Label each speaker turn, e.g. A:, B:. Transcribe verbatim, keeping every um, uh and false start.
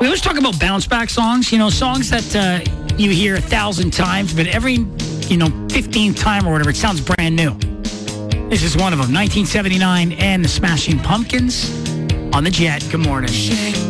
A: We always talk about bounce back songs, you know, songs that uh, you hear a thousand times, but every, you know, fifteenth time or whatever, it sounds brand new. This is one of them, nineteen seventy-nine and the Smashing Pumpkins on the Jet. Good morning.